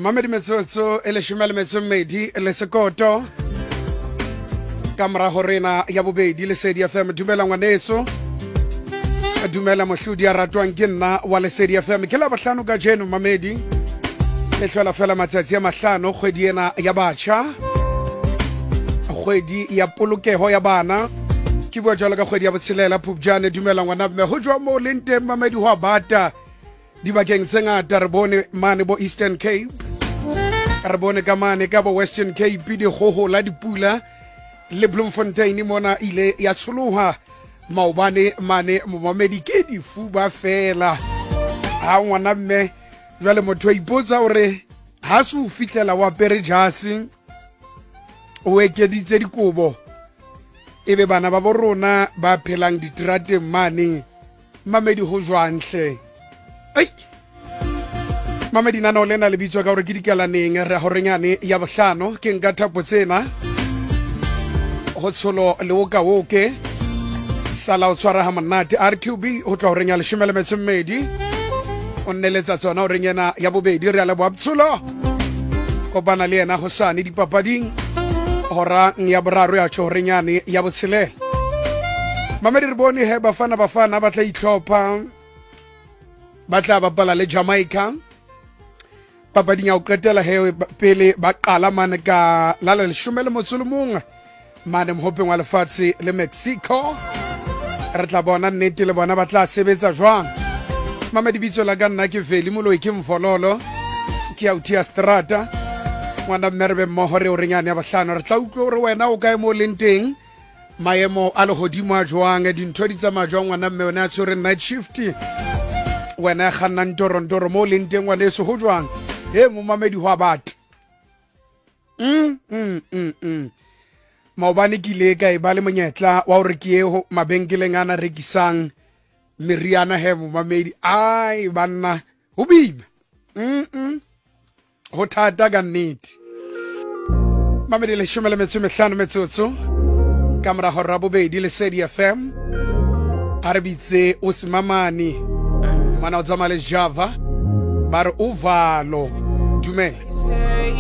Mamedi metsotso e leshome le metso mmedi le sekoto ka mora horena ya bobedi Lesedi FM. Dumela ngwaneso, dumela mohlodi a ratwang ke nna wa Lesedi FM. Ke la bohlano ka jeno Mamedi, le hlola fela matsatsi a mahlano kgwedi ena ya batjha, kgwedi ya polokeho ya bana. Ke bua jalo ka kgwedi ya botshelela Phupjane. Dumela ngwana mme ho jwa mo lente Mamedi ho bata dibakeng tse ngata. Re bone mane bo Eastern Cape, re bone ka mane ka bo Western Cape, di gogola dipula le Bloemfontein mona ile ya tsholoha maobane mane Mamedi ke difuba fela. Ha ngwana mme jwale motho a ipotsa hore ha se o fitlela wa pere jase o ekeditse dikobo, ebe bana ba borona ba phelang ditrateng mane Mamedi ho jwanhle. Ai Mamedi nana o lena le bitswa ka hore ke dikalaneng re horenyane ya bohlano ke nka thapo tsena ho tsholo le o ka woke sala o tshwara ha monate. RQB ho tla horenya leshome le metso mmedi o nneletsa tsona o renyena ya bobedi re a leboha Botsholo kopana le yena hosane dipapading hora ya boraro ya tjhorenyane ya botshele. Mamedi re bone he bafana ba tla itlhopha ba tla bapala le Jamaica papading ya o qetela he pele ba qala mane ka la leshome le motso le mong mane mohopeng wa lefatshe le Mexico. Re tla bona nnete le bona ba tla sebetsa jwang. Mamedi bitso la ka nna ke Veli Moloi ke Mfololo ke autia strata ngwana mmerbe mmoho re o renyane ya bohlano. Re tla utlwa hore wena o kae mo lenteng, maemo a lehodimo a jwang, dintho di tsamaya jwang ngwana mme ona a tshwere night shift, wena ya kgannang torontoro mo lenteng ngwaneso ho jwang. He mo Mamedi ho bata maobane ke ile ka e ba le monyetla wa hore ke ye mabenkeleng ana rekisang meriana. He mo Mamedi ai banna ho bima ho thata ka nnete. Mamedi leshome le metso mehlano metsotso ka mora hora bobedi Lesedi FM. A re bitse o Semamane mana o tsamaya le Java ba re o Valo. Dumela.